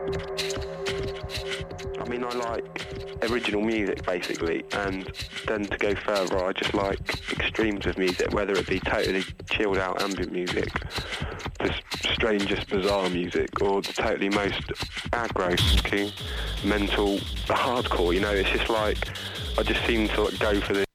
I mean, I like original music, basically, and then to go further, I just like extremes of music, whether it be totally chilled out ambient music, the strangest bizarre music, or the totally most aggro, mental, hardcore, you know, it's just like, I just seem to go for the